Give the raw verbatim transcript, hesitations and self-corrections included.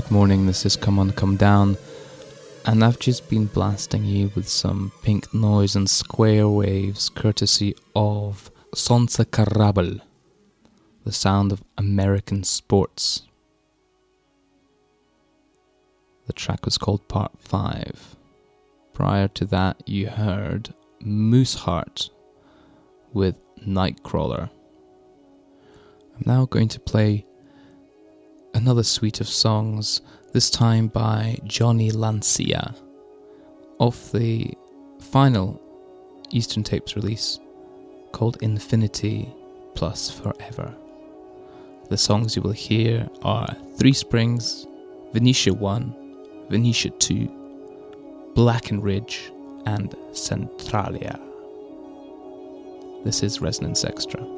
good morning, this is Come On Come Down, and I've just been blasting you with some pink noise and square waves courtesy of Sonsa Karabel, the sound of American sports. The track was called Part five. Prior to that, you heard Mooseheart with Nightcrawler. I'm now going to play another suite of songs, this time by Johnny Lancia, off the final Eastern Tapes release called Infinity Plus Forever. The songs you will hear are Three Springs, Venetia one, Venetia two, Black and Ridge, and Centralia. This is Resonance Extra.